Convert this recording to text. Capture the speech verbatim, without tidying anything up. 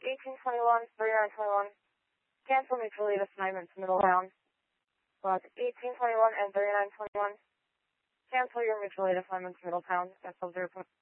eighteen twenty-one, thirty-nine twenty-one. Cancel mutual aid assignments, Middletown. Lots eighteen twenty-one and thirty-nine twenty-one. Cancel your mutual aid assignments, Middletown. That's zero point